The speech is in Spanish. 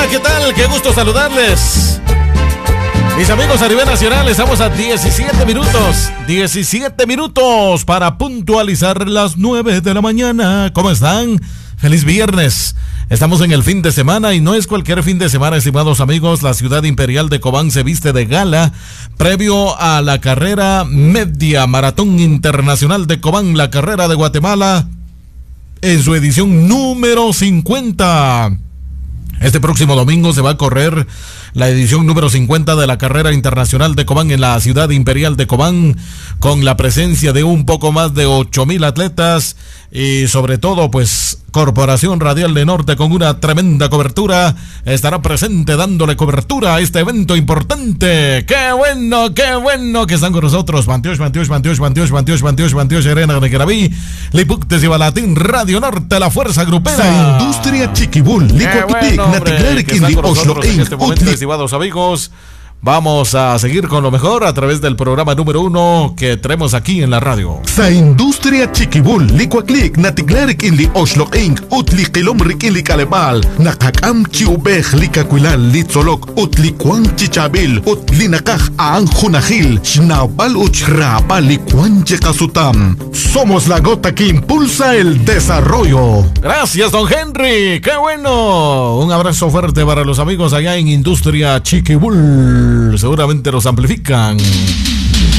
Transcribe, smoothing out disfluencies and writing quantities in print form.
¿qué tal? Qué gusto saludarles. Mis amigos a nivel nacional, estamos a 17 minutos para puntualizar las 9 de la mañana. ¿Cómo están? Feliz viernes. Estamos en el fin de semana y no es cualquier fin de semana, estimados amigos. La ciudad imperial de Cobán se viste de gala previo a la carrera media maratón internacional de Cobán, la carrera de Guatemala, en su edición número 50. Este próximo domingo se va a correr la edición número 50 de la carrera internacional de Cobán en la ciudad imperial de Cobán, con la presencia de un poco más de 8,000 atletas y sobre todo pues Corporación Radial de Norte con una tremenda cobertura estará presente dándole cobertura a este evento importante. ¡Qué bueno que están con nosotros! Mantios, Arena de Querabí, Lipuctes y Balatín, Radio Norte, la Fuerza Grupera. Sa industria Chiquibul, Licuacutic, Natiglarek, en este momento, estimados amigos. Vamos a seguir con lo mejor a través del programa número 1 que traemos aquí en la radio. Sa industria Chiquibul, Licuaclic, Natiglarek, in li Oslo Inc, Utli Kilomrik, in li Kalemal, Nakakam Chiubej, Likakuilal, Litzolok, Utli Kwan Chichabil, Utli Nakaj, Anjunajil, Shnabal Uchrapal, Likuan Chekasutam. Somos la gota que impulsa el desarrollo. Gracias, don Henry. ¡Qué bueno! Un abrazo fuerte para los amigos allá en Industria Chiquibul. Seguramente los amplifican.